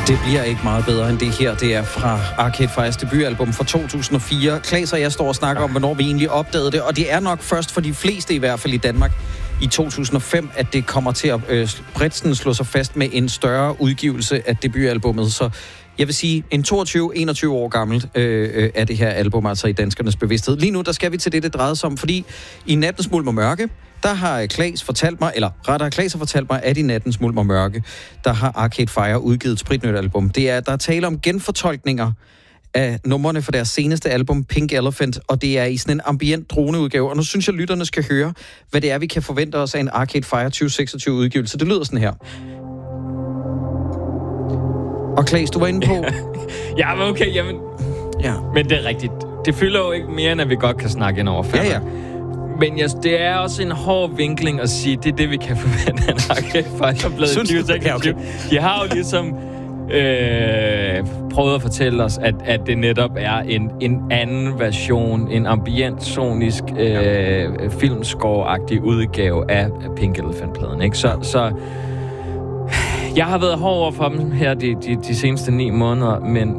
Det bliver ikke meget bedre end det her. Det er fra Arcade Fires debutalbum fra 2004. Klaas og jeg står og snakker om, hvornår vi egentlig opdagede det, og det er nok først for de fleste, i hvert fald i Danmark, i 2005, at det kommer til at bredt slå sig fast med en større udgivelse af debutalbummet. Så jeg vil sige, en 22-21 år gammelt er det her album altså i danskernes bevidsthed. Lige nu, der skal vi til det drejede sig om, fordi i Nattens Mulm og Mørke, der har Klaas fortalt mig, eller rettere Klaas har fortalt mig, at i Nattens Mulm og Mørke, der har Arcade Fire udgivet et spritnyt album. Der er tale om genfortolkninger af numrene for deres seneste album, Pink Elephant, og det er i sådan en ambient droneudgave. Og nu synes jeg, lytterne skal høre, hvad det er, vi kan forvente os af en Arcade Fire 2026 udgivelse. Det lyder sådan her. Og Klaas, du var inde på... Ja, men okay, jamen... Ja. Men det er rigtigt. Det fylder jo ikke mere, end vi godt kan snakke ind over. Ja. Men det er også en hård vinkling at sige, det er det, vi kan forvente af en Arcade Fire, som blevet 2026. Okay. De har jo ligesom prøvet at fortælle os, at det netop er en anden version, en ambient-sonisk filmscore-agtig udgave af Pink Elephant-pladen, ikke? Så jeg har været hård over for dem her de seneste 9 måneder,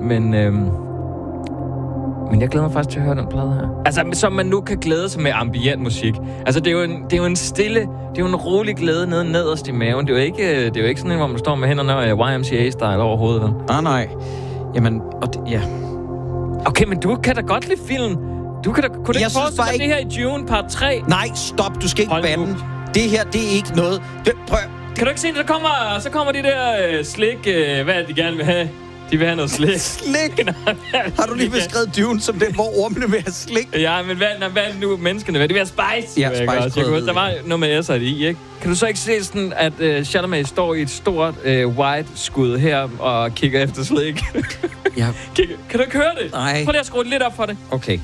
men jeg glæder mig faktisk til at høre den plade her. Altså, som man nu kan glæde sig med ambient musik. Altså, det er jo en stille, det er jo en rolig glæde nederst i maven. Det er jo ikke sådan en, hvor man står med hænderne og YMCA-style over hovedet, vel? Nej. Jamen, ja. Okay, men du kan da godt lide film. Kunne du ikke forestille dig det her i June part 3? Nej, stop, du skal ikke bande. Det her, det er ikke noget... Prøv. Kan du ikke se, at så kommer de der slik... hvad er det, de gerne vil have? De vil have noget slik. Slik? Har du lige beskrevet Dune som den, hvor ormene vil have slik? Ja, men hvad er nu menneskene vil? De vil have spice. Ja, spice. Der var noget med S'er i, ikke? Kan du så ikke se sådan, at Chalamet står i et stort white-skud her og kigger efter slik? Ja. Kan du ikke høre det? Nej. Prøv lige at skrue lidt op for det. Okay.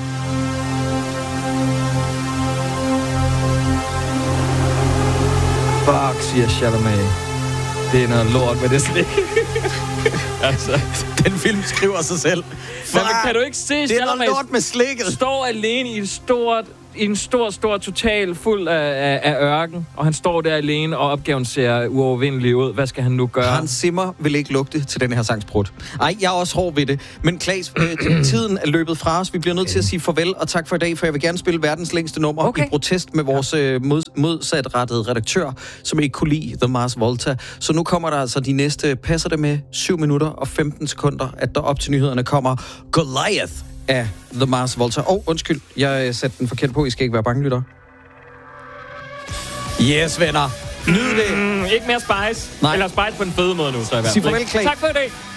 Fuck, siger Chalamet. Det er noget lort med det slik. Altså, den film skriver sig selv. Men kan du ikke se, det er noget lort med slikket. Står alene i en stor total fuld af ørken, og han står der alene, og opgaven ser uovervindelig ud. Hvad skal han nu gøre? Hans Zimmer vil ikke lugte til den her sangsprut. Ej, jeg er også hård ved det. Men Klaas, tiden er løbet fra os. Vi bliver nødt til at sige farvel, og tak for i dag, for jeg vil gerne spille verdens længste nummer i protest med vores modsatrettede redaktør, som ikke kunne lide The Mars Volta. Så nu kommer der altså de næste, passer det med 7 minutter og 15 sekunder, at der op til nyhederne kommer Goliath af The Mars Volta. Undskyld, jeg satte den forkert på. I skal ikke være bange, lytter. Yes, venner. Nyd det. Ikke mere spice. Nej. Eller spice på en fede måde nu, så i hvert fald. Sig farvel, Klaas. Tak for i dag.